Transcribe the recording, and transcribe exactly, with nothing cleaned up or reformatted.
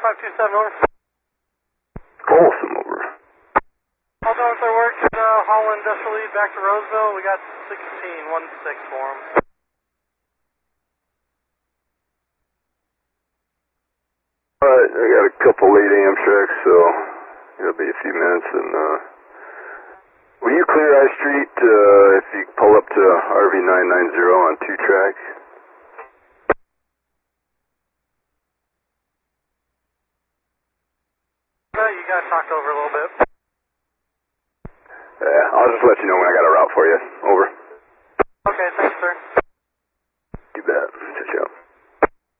five two seven, over. Folsom, over. All done with their work at uh, Holland Industrial Lead back to Roseville. We got sixteen, one six for them. Alright, I got a couple late Amtrak, so it'll be a few minutes, and uh, will you clear I Street uh, if you pull up to R V nine nine zero on two track? Uh, you got talked over a little bit. Yeah, I'll just let you know when I got a route for you. Over. Okay, thanks.